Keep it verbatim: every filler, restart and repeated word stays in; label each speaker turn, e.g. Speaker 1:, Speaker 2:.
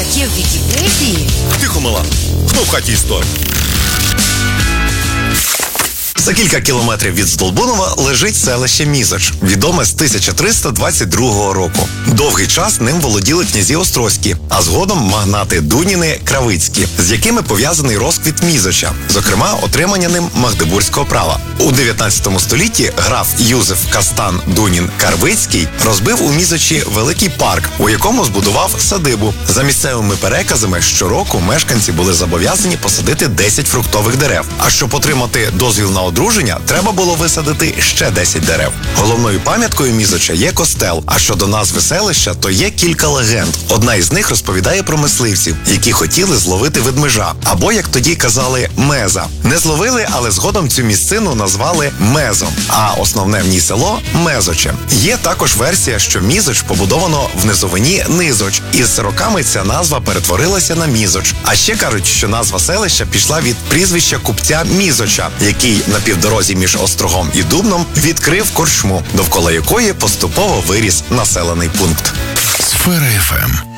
Speaker 1: Є в Вікіпедії.
Speaker 2: Тихо, мала. Хто в хаті історик? За кілька кілометрів від Здолбунова лежить селище Мізоч, відоме з тисяча триста двадцять другого року. Довгий час ним володіли князі Острозькі, а згодом магнати Дуніни Кравицькі, з якими пов'язаний розквіт Мізоча, зокрема отримання ним магдебурзького права. У дев'ятнадцятому столітті граф Юзеф Кастан Дунін Карвицький розбив у Мізочі великий парк, у якому збудував садибу. За місцевими переказами, щороку мешканці були зобов'язані посадити десять фруктових дерев. А щоб отримати дозвіл на одруження, треба було висадити ще десять дерев. Головною пам'яткою Мізоча є костел, а щодо назви селища, то є кілька легенд. Одна із них розповідає про мисливців, які хотіли зловити ведмежа, або, як тоді казали, меза. Не зловили, але згодом цю місцину назвали Мезом, а основне в ній село – Мезочем. Є також версія, що Мізоч побудовано в низовині Низоч, і з роками ця назва перетворилася на Мізоч. А ще кажуть, що назва селища пішла від прізвища купця Мізоча, який на півдорозі між Острогом і Дубном відкрив корчму, довкола якої поступово виріс населений пункт.
Speaker 3: Сфера еф ем.